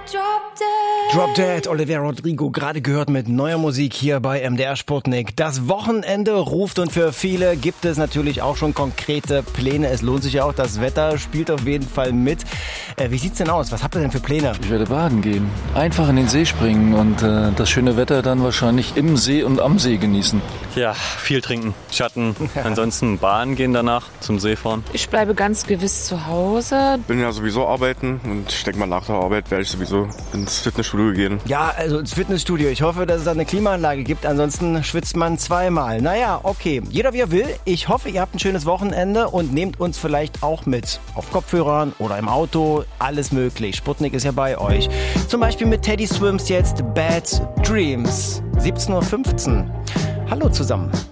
Drop Dead, Olivia Rodrigo, gerade gehört mit neuer Musik hier bei MDR Sputnik. Das Wochenende ruft und für viele gibt es natürlich auch schon konkrete Pläne. Es lohnt sich ja auch, das Wetter spielt auf jeden Fall mit. Wie sieht's denn aus? Was habt ihr denn für Pläne? Ich werde baden gehen, einfach in den See springen und das schöne Wetter dann wahrscheinlich im See und am See genießen. Ja, viel trinken, Schatten, ansonsten baden gehen danach, zum See fahren. Ich bleibe ganz gewiss zu Hause. Bin ja sowieso arbeiten und ich denke mal nach der Arbeit werde ich sowieso ins Fitnessstudio gehen. Ja, also ins Fitnessstudio. Ich hoffe, dass es da eine Klimaanlage gibt, ansonsten schwitzt man zweimal. Naja, okay, jeder wie er will. Ich hoffe, ihr habt ein schönes Wochenende und nehmt uns vielleicht auch mit. Auf Kopfhörern oder im Auto, alles möglich. Sputnik ist ja bei euch. Zum Beispiel mit Teddy Swims jetzt Bad Dreams. 17:15 Uhr. Hallo zusammen.